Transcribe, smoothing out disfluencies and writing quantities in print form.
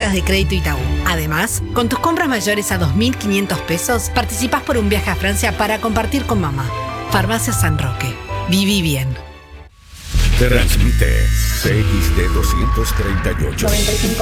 tarjetas de crédito Itaú. Además, con tus compras mayores a 2.500 pesos, participás por un viaje a Francia para compartir con mamá. Farmacia San Roque. Viví bien. Transmite CXD 238.